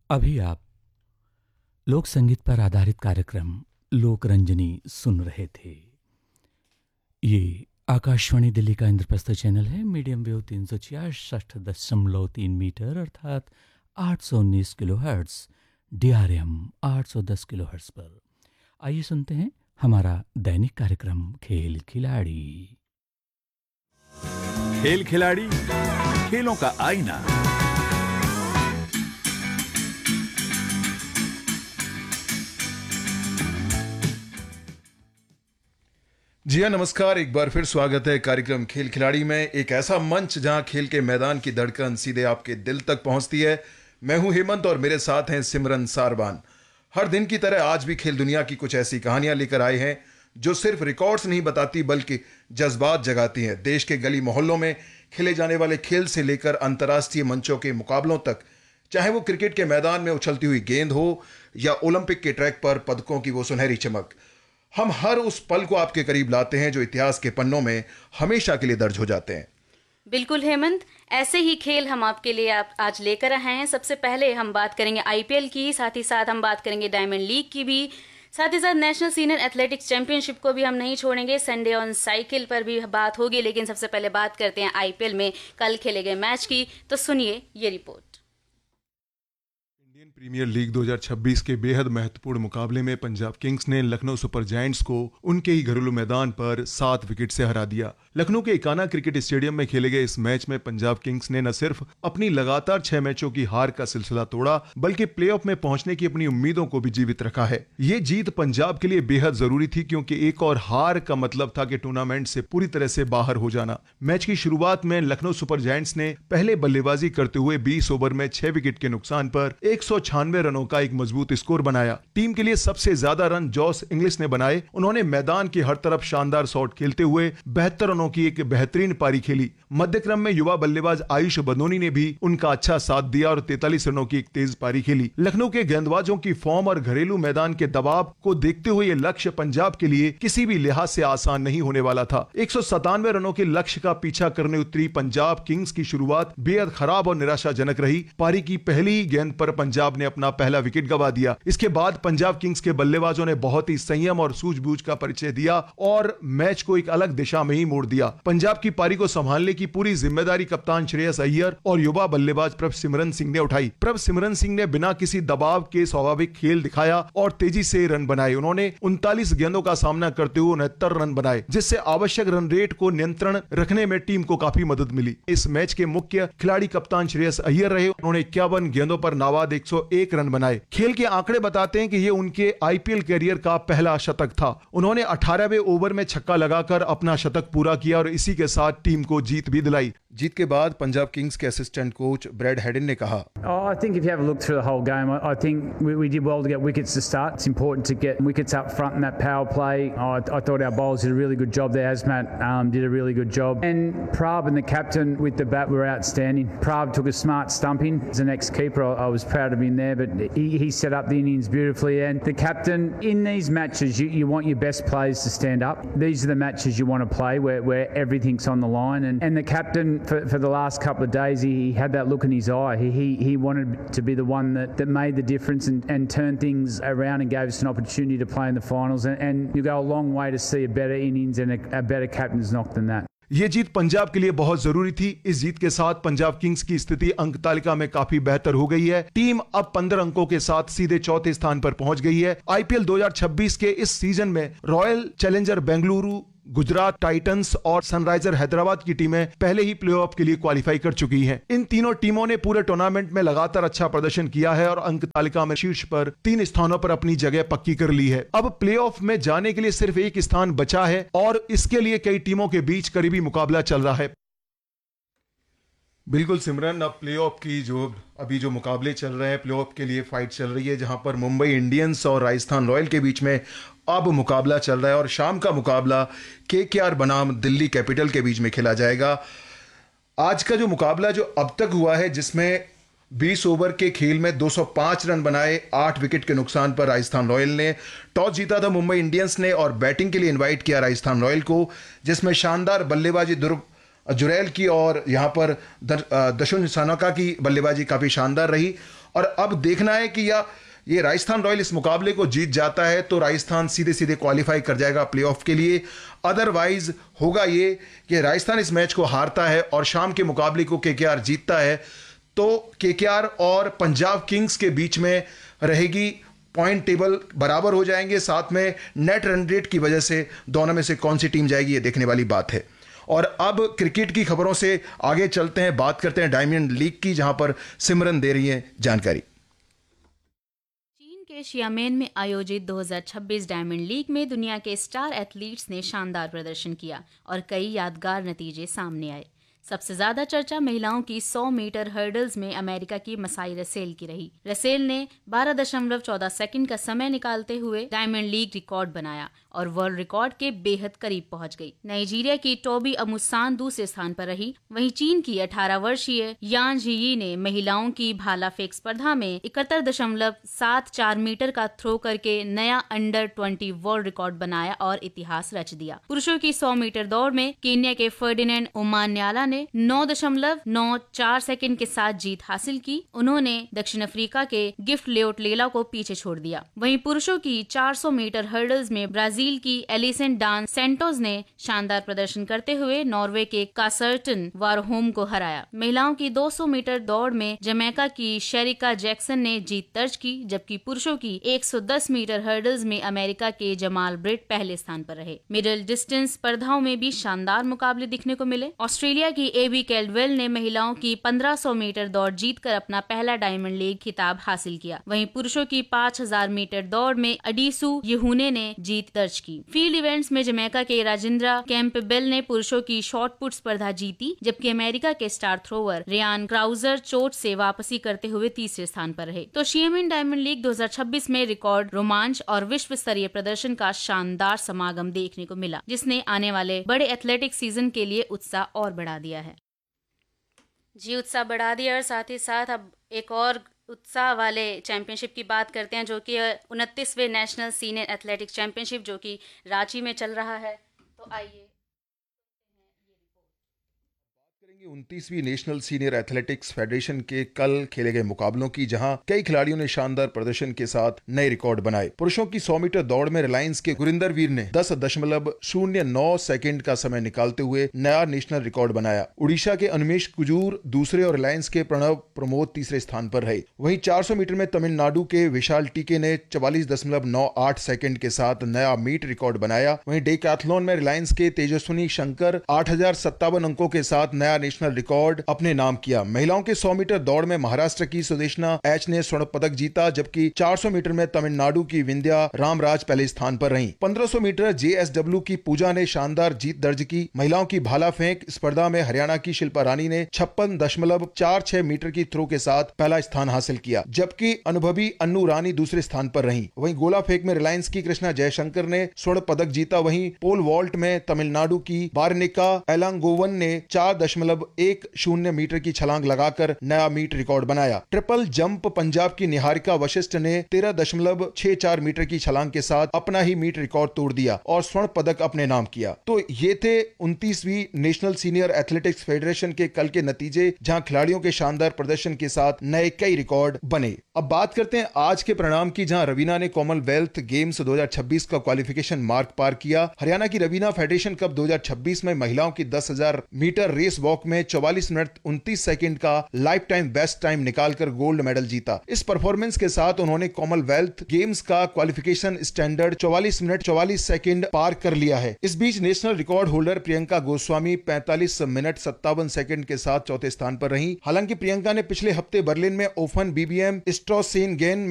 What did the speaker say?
अभी आप लोक संगीत पर आधारित कार्यक्रम लोक रंजनी सुन रहे थे। ये आकाशवाणी दिल्ली का इंद्रप्रस्थ चैनल है। मीडियम वेव 366.3 मीटर अर्थात 819 किलोहर्ट्ज़, DRM 810 किलोहर्ट्ज़ पर। आइए सुनते हैं हमारा दैनिक कार्यक्रम खेल खिलाड़ी। खेल खिलाड़ी, खेलों का आईना। जी हाँ, नमस्कार। एक बार फिर स्वागत है कार्यक्रम खेल खिलाड़ी में, एक ऐसा मंच जहां खेल के मैदान की धड़कन सीधे आपके दिल तक पहुंचती है। मैं हूं हेमंत और मेरे साथ हैं सिमरन सारवान। हर दिन की तरह आज भी खेल दुनिया की कुछ ऐसी कहानियां लेकर आए हैं जो सिर्फ रिकॉर्ड्स नहीं बताती बल्कि जज्बात जगाती हैं। देश के गली मोहल्लों में खेले जाने वाले खेल से लेकर अंतर्राष्ट्रीय मंचों के मुकाबलों तक, चाहे वो क्रिकेट के मैदान में उछलती हुई गेंद हो या ओलंपिक के ट्रैक पर पदकों की वो सुनहरी चमक, हम हर उस पल को आपके करीब लाते हैं जो इतिहास के पन्नों में हमेशा के लिए दर्ज हो जाते हैं। बिल्कुल हेमंत, ऐसे ही खेल हम आपके लिए आज लेकर आए हैं। सबसे पहले हम बात करेंगे IPL की, साथ ही साथ हम बात करेंगे डायमंड लीग की भी, साथ ही साथ नेशनल सीनियर एथलेटिक्स चैंपियनशिप को भी हम नहीं छोड़ेंगे। संडे ऑन साइकिल पर भी बात होगी, लेकिन सबसे पहले बात करते हैं IPL में कल खेले गए मैच की। तो सुनिए ये रिपोर्ट। इंडियन प्रीमियर लीग 2026 के बेहद महत्वपूर्ण मुकाबले में पंजाब किंग्स ने लखनऊ सुपर जायंट्स को उनके ही घरेलू मैदान पर 7 विकेट से हरा दिया। लखनऊ के इकाना क्रिकेट स्टेडियम में खेले गए इस मैच में पंजाब किंग्स ने न सिर्फ अपनी लगातार 6 मैचों की हार का सिलसिला तोड़ा, बल्कि प्लेऑफ में पहुंचने की अपनी उम्मीदों को भी जीवित रखा है। ये जीत पंजाब के लिए बेहद जरूरी थी, क्योंकि एक और हार का मतलब था कि टूर्नामेंट से पूरी तरह से बाहर हो जाना। मैच की शुरुआत में लखनऊ सुपर जायंट्स ने पहले बल्लेबाजी करते हुए 20 ओवर में 6 विकेट के नुकसान पर 196 रनों का एक मजबूत स्कोर बनाया। टीम के लिए सबसे ज्यादा रन जॉस इंग्लिश ने बनाए। उन्होंने मैदान की हर तरफ शानदार शॉट खेलते हुए 72 रनों की एक बेहतरीन पारी खेली। मध्यक्रम में युवा बल्लेबाज आयुष बदोनी ने भी उनका अच्छा साथ दिया और 43 रनों की एक तेज पारी खेली। लखनऊ के गेंदबाजों की फॉर्म और घरेलू मैदान के दबाव को देखते हुए यह लक्ष्य पंजाब के लिए किसी भी लिहाज से आसान नहीं होने वाला था। 197 रनों के लक्ष्य का पीछा करने उतरी पंजाब किंग्स की शुरुआत बेहद खराब और निराशाजनक रही। पारी की पहली ही गेंद पर पंजाब ने अपना पहला विकेट गंवा दिया। इसके बाद पंजाब किंग्स के बल्लेबाजों ने बहुत ही संयम और सूझबूझ का परिचय दिया और मैच को एक अलग दिशा में ही मोड़ दिया। पंजाब की पारी को संभालने की पूरी जिम्मेदारी कप्तान श्रेयस अय्यर और युवा बल्लेबाज प्रभसिमरन सिंह ने उठाई। प्रभसिमरन सिंह ने बिना किसी दबाव के स्वाभाविक खेल दिखाया और तेजी से रन बनाए। उन्होंने 39 गेंदों का सामना करते हुए 69 रन बनाए, जिससे आवश्यक रन रेट को नियंत्रण रखने में टीम को काफी मदद मिली। इस मैच के मुख्य खिलाड़ी कप्तान श्रेयस अय्यर रहे। उन्होंने 51 गेंदों पर नाबाद 101 रन बनाए। खेल के आंकड़े बताते हैं कि यह उनके IPL कैरियर का पहला शतक था। उन्होंने 18वें ओवर में छक्का लगाकर अपना शतक पूरा किया और इसी के साथ टीम को जीत भी दिलाई। जीत के बाद पंजाब किंग्स के असिस्टेंट कोच ब्रैड हेडन ने कहा, I think if you have a look through the whole game, I think we did well to get wickets to start. It's important to get wickets up front in that power play. I thought our bowlers did a really good job there. Asmat did a really good job. And Prab and the captain with the bat were outstanding. Prab took a smart stumping. As an ex-keeper, I was proud of him there, but he set up the innings beautifully. And the captain, in these matches, you want your best players to stand up. These are the matches you want to play where everything's on the line. And the captain, for the last couple of days, he had that look in his eye. He wanted to be the one that made the difference and turned things around and gave us an opportunity to play in the finals. And you go a long way to see a better innings and a better captain's knock than that. ये जीत पंजाब के लिए बहुत जरूरी थी। इस जीत के साथ Punjab Kings की स्थिति अंक तालिका में काफी बेहतर हो गई है। टीम अब 15 अंकों के साथ सीधे चौथे स्थान पर पहुंच गई है। IPL 2026 के इस सीजन में royal challenger Bengaluru, Gujarat Titans और सनराइजर हैदराबाद की टीमें पहले ही प्लेऑफ के लिए क्वालिफाई कर चुकी हैं। इन तीनों टीमों ने पूरे टूर्नामेंट में लगातार अच्छा प्रदर्शन किया है और अंक तालिका में शीर्ष पर 3 स्थानों पर अपनी जगह पक्की कर ली है। अब प्लेऑफ में जाने के लिए सिर्फ एक स्थान बचा है और इसके लिए कई टीमों के बीच करीबी मुकाबला चल रहा है। बिल्कुल सिमरन, अब प्लेऑफ की अभी जो मुकाबले चल रहे हैं, प्लेऑफ के लिए फाइट चल रही है, जहां पर मुंबई इंडियंस और राजस्थान रॉयल के बीच में अब मुकाबला चल रहा है और शाम का मुकाबला KKR बनाम दिल्ली कैपिटल के बीच में खेला जाएगा। आज का जो मुकाबला जो अब तक हुआ है, जिसमें 20 ओवर के खेल में 205 रन बनाए, 8 विकेट के नुकसान पर राजस्थान रॉयल ने टॉस जीता था मुंबई इंडियंस ने और बैटिंग के लिए इनवाइट किया राजस्थान रॉयल को, जिसमें शानदार बल्लेबाजी ध्रुव जुरैल की और यहां पर दशुन सानोका की बल्लेबाजी काफी शानदार रही और अब देखना है कि ये राजस्थान रॉयल इस मुकाबले को जीत जाता है तो राजस्थान सीधे सीधे क्वालिफाई कर जाएगा प्लेऑफ के लिए। अदरवाइज होगा ये कि राजस्थान इस मैच को हारता है और शाम के मुकाबले को केकेआर जीतता है तो केकेआर और पंजाब किंग्स के बीच में रहेगी, पॉइंट टेबल बराबर हो जाएंगे, साथ में नेट रन रेट की वजह से दोनों में से कौन सी टीम जाएगी ये देखने वाली बात है। और अब क्रिकेट की खबरों से आगे चलते हैं, बात करते हैं डायमंड लीग की, जहां पर सिमरन दे रही हैं जानकारी। चीन के शियामेन में आयोजित 2026 डायमंड लीग में दुनिया के स्टार एथलीट्स ने शानदार प्रदर्शन किया और कई यादगार नतीजे सामने आए। सबसे ज्यादा चर्चा महिलाओं की 100 मीटर हर्डल्स में अमेरिका की मसाई रसेल की रही। रसेल ने 12.14 सेकंड का समय निकालते हुए डायमंड लीग रिकॉर्ड बनाया और वर्ल्ड रिकॉर्ड के बेहद करीब पहुंच गई। नाइजीरिया की टोबी अमुसान दूसरे स्थान पर रही। वहीं चीन की 18 वर्षीय यान झियी ने महिलाओं की भाला फेंक स्पर्धा में 71.74 मीटर का थ्रो करके नया अंडर 20 वर्ल्ड रिकॉर्ड बनाया और इतिहास रच दिया। पुरुषों की 100 मीटर दौड़ में केन्या के फर्डिनेंड ओमान्याला ने 9.94 सेकंड के साथ जीत हासिल की। उन्होंने दक्षिण अफ्रीका के गिफ्ट लेओटलेला को पीछे छोड़ दिया। वहीं पुरुषों की 400 मीटर हर्डल्स में ब्राजील की एलिसन डान सेंटोस ने शानदार प्रदर्शन करते हुए नॉर्वे के कासर्टन वारहोम को हराया। महिलाओं की 200 मीटर दौड़ में जमैका की शेरिका जैक्सन ने जीत दर्ज की, जबकि पुरुषों की 110 मीटर हर्डल्स में अमेरिका के जमाल ब्रिट पहले स्थान पर रहे। मिडिल डिस्टेंस स्पर्धाओं में भी शानदार मुकाबले दिखने को मिले। ऑस्ट्रेलिया की एबी कैल्डवेल ने महिलाओं की 1500 मीटर दौड़ जीतकर अपना पहला डायमंड लीग खिताब हासिल किया। वहीं पुरुषों की 5000 मीटर दौड़ में अडीसू यहूने ने जीत दर्ज की। फील्ड इवेंट्स में जमैका के राजिंद्रा कैंपबेल ने पुरुषों की शॉट पुट स्पर्धा जीती, जबकि अमेरिका के स्टार थ्रोवर रियान क्राउजर चोट से वापसी करते हुए तीसरे स्थान पर रहे। तो शियामेन डायमंड लीग 2026 में रिकॉर्ड रोमांच और विश्व स्तरीय प्रदर्शन का शानदार समागम देखने को मिला, जिसने आने वाले बड़े एथलेटिक सीजन के लिए उत्साह और बढ़ा दिया है। जी, उत्साह बढ़ा दिया और साथ ही साथ अब एक और उत्साह वाले चैंपियनशिप की बात करते हैं, जो कि 29वें नेशनल सीनियर एथलेटिक्स चैंपियनशिप जो कि रांची में चल रहा है। तो आइए 29वीं नेशनल सीनियर एथलेटिक्स फेडरेशन के कल खेले गए मुकाबलों की, जहां कई खिलाड़ियों ने शानदार प्रदर्शन के साथ नए रिकॉर्ड बनाए। पुरुषों की 100 मीटर दौड़ में रिलायंस के गुरिंदर वीर ने 10.09 सेकंड का समय निकालते हुए नया नेशनल रिकॉर्ड बनाया। उड़ीसा के अनुमेश कुजूर दूसरे और रिलायंस के प्रणव प्रमोद तीसरे स्थान पर रहे। वहीं 400 मीटर में तमिलनाडु के विशाल टीके ने 44.98 सेकंड के साथ नया मीट रिकॉर्ड बनाया। वहीं डेकाथलॉन में रिलायंस के तेजस्विनी शंकर 8057 अंकों के साथ नया नेशनल रिकॉर्ड अपने नाम किया। महिलाओं के 100 मीटर दौड़ में महाराष्ट्र की सुदेशना एच ने स्वर्ण पदक जीता, जबकि 400 मीटर में तमिलनाडु की विंध्या रामराज पहले स्थान पर रहीं। 1500 मीटर जेएसडब्ल्यू की पूजा ने शानदार जीत दर्ज की। महिलाओं की भाला फेंक स्पर्धा में हरियाणा की शिल्पा रानी ने 56.46 मीटर की थ्रो के साथ पहला स्थान हासिल किया, जबकि अनुभवी अन्नू रानी दूसरे स्थान पर रहीं। वहीं गोला फेंक में रिलायंस की कृष्णा जयशंकर ने स्वर्ण पदक जीता। वहीं पोल वॉल्ट में तमिलनाडु की बारनिका एलांगोवन ने 4.10 मीटर की छलांग लगाकर नया मीट रिकॉर्ड बनाया। ट्रिपल जंप पंजाब की निहारिका वशिष्ठ ने 13.64 मीटर की छलांग के साथ अपना ही मीट रिकॉर्ड तोड़ दिया और स्वर्ण पदक अपने नाम किया। तो ये थे 29वीं नेशनल सीनियर एथलेटिक्स फेडरेशन के कल के नतीजे, जहां खिलाड़ियों के शानदार प्रदर्शन के साथ नए कई रिकॉर्ड बने। अब बात करते हैं आज के परिणाम की, जहां रवीना ने कॉमनवेल्थ गेम्स 2026 का क्वालिफिकेशन मार्क पार किया। हरियाणा की रवीना फेडरेशन कप 2026 में महिलाओं की 10,000 मीटर रेस वॉक में 44 मिनट 29 सेकंड का लाइफ टाइम बेस्ट टाइम निकालकर गोल्ड मेडल जीता। इस परफॉर्मेंस के साथ उन्होंने कॉमनवेल्थ गेम्स का क्वालिफिकेशन स्टैंडर्ड 44 मिनट 44 सेकंड पार कर लिया है। इस बीच national record holder Priyanka Goswami 45 minute 57 second के साथ चौथे स्थान पर रही। हालांकि प्रियंका ने पिछले हफ्ते बर्लिन में ओपन बीबीएम स्ट्रॉसेनगेन